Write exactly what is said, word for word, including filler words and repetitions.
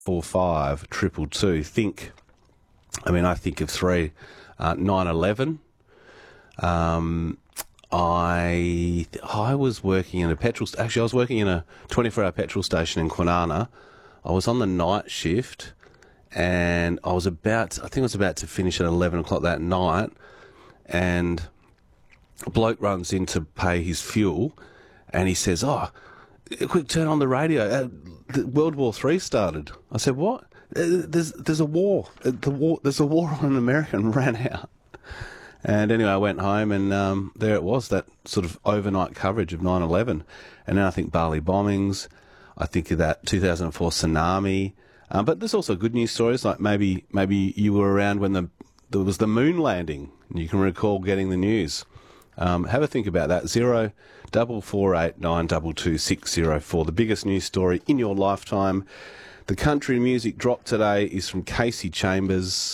four five triple two. Think, I mean, I think of three. Uh, nine eleven. Um, I I was working in a petrol. St- Actually, I was working in a twenty-four hour petrol station in Kwinana. I was on the night shift, and I was about. I think I was about to finish at eleven o'clock that night, and a bloke runs in to pay his fuel, and he says, "Oh, quick, turn on the radio. Uh, the World War Three started." I said, "What? Uh, there's there's a war. Uh, the war. There's a war on in America," and ran out. And anyway, I went home, and um, there it was, that sort of overnight coverage of nine eleven. And then I think Bali bombings. I think of that two thousand four tsunami. Um, but there's also good news stories, like maybe maybe you were around when the there was the moon landing, and you can recall getting the news. Um, have a think about that. Zero double four eight nine double two six zero four. The biggest news story in your lifetime. The country music drop today is from Casey Chambers.